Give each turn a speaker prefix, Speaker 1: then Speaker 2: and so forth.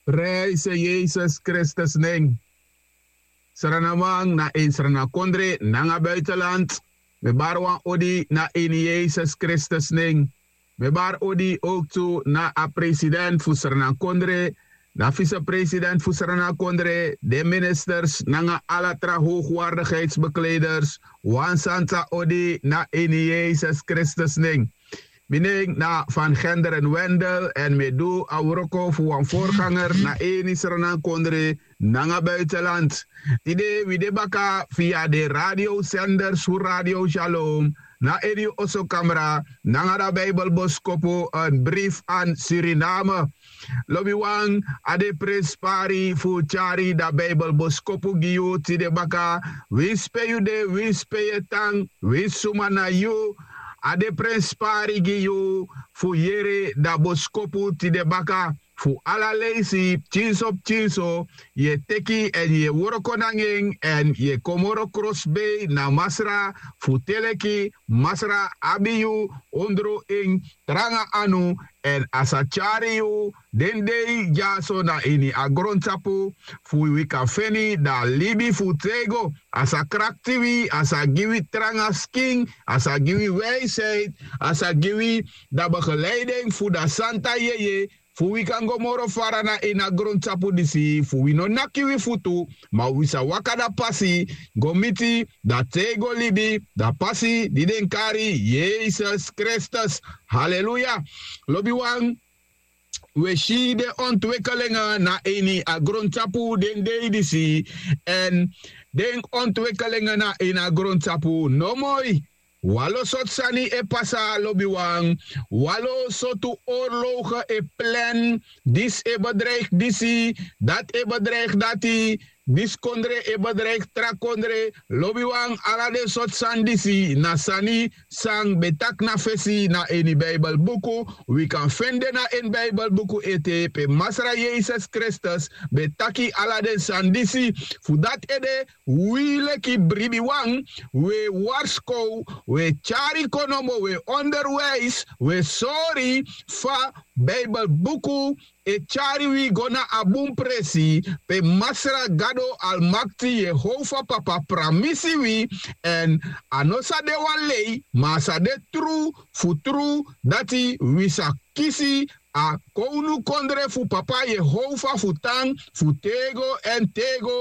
Speaker 1: Reise Jezus Christus ning. Sranamang na in Sranakondre nanga buitenland. Me barwan odi na in Jezus Christus ning. Me bar odi ook toe na a president fu Sranakondre. Na vice-president fu Sranakondre. De ministers nanga alatra hoogwaardigheidsbekleders. Wan santa odi na in Jezus Christus ning. Mening na Van Gender en Wendel en me doe Auroko voor een voorganger na eni Sranakondre nanga buitenland. Ide we de baka via de radiozenders voor Radio Shalom na eni oso camera nanga da Bijbelboskopo een brief aan Suriname. Lobby wang ade prespari fu chari da Bijbelboskopo giyo ti de baka wispe you de wispe ye tang wisuma na you. Ade prespari giyu fu yere da boskopu ti de baka fu ala leisi chinso ye teki en ye worokonanging en ye komoro crossbay na masra fu teleki masra abiyu ondro ing tranga anu en asachari yu dende jaso na ini agrontapu fu wika feni da libi fu tego asa kraktiwi asa giwi tranga sking asa giwi wijsheid asa giwi da begeleiding fu da santa yeye fu we kan go moro farana ina grondtapu disi fu we no nakiwi futu ma wisa wakada pasi gomiti da tego libi da pasi didenkari Jesus Christus halleluja lobi wang we zie de ontwikkelingen na eni agrondtapu den disi en den ontwikkelingen na ena agrondtapu no mooi. Walo sot sani e pasa lobiwang, walo sotu oorlogen e plan, dis e bedreig disi, dat e bedreig dati, dis kondre e bedreig trakondre, lobiwang alade sot san disi, na sani sang betak na fesi na eni Bijbelboeku, we kan vinden na in Bijbelboeku ete, pe masra Jezus Christus, betaki alade san disi, fudat ede, leki bribiwang, we warsko, we chari konomo, we onderwijs, we sorry fa Bijbelboeku, e chari we gona abum presi, pe masra gado almakti Jehovah papa pramisi we, en anosa de walei, masa de true, futru, dati wisa kisi, a kounu kondre fu papa Jehovah futang, futego en tego,